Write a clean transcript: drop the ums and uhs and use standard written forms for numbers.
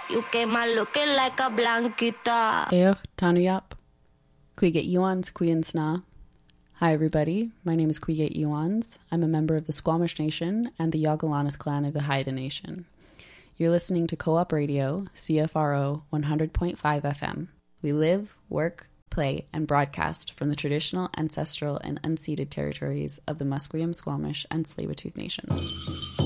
You came out looking like a blanquita. Eoch Tanuyap. Kuiget Iwans Kuinsna. Hi everybody, my name is Kuiget Iwans. I'm a member of the Squamish Nation and the Yagalanas clan of the Haida Nation. You're listening to Co-op Radio, CFRO 100.5 FM. We live, work, play, and broadcast from the traditional, ancestral, and unceded territories of the Musqueam, Squamish, and Tsleil-Waututh Nations.